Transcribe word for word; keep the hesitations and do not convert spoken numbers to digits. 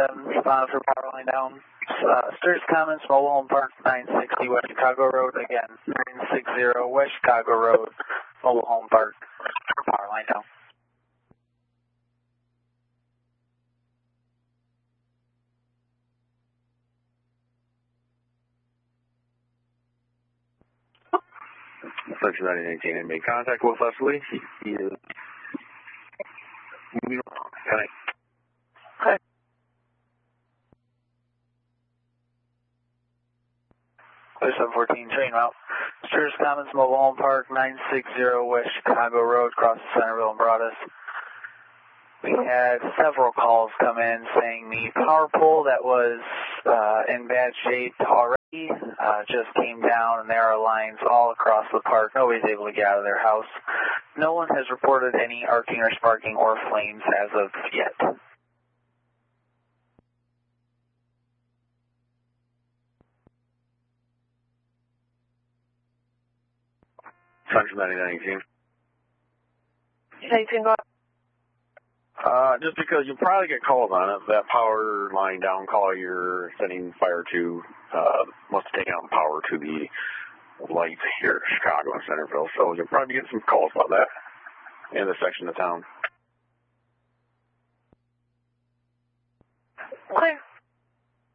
seven, respond for power line down. Uh, Sturgis Commons, Mobile Home Park, nine sixty West Chicago Road. Again, nine sixty West Chicago Road, Mobile Home Park, power line down. Section nine nineteen and make contact with Leslie. He is moving along. Okay. Okay. seven fourteen train route. Sturgis Commons, Mobile Home Park, nine sixty West Chicago Road, across Centerville and Broadus. We had several calls come in saying the power pole that was uh, in bad shape already uh, just came down, and there are lines all across the park. Nobody's able to get out of their house. No one has reported any arcing or sparking or flames as of yet. Section nine nineteen. nineteen, go Uh, just because you'll probably get calls on it, that power line down call you're sending fire to uh, must have taken out power to the lights here in Chicago and Centerville, so you'll probably get some calls about that in this section of town.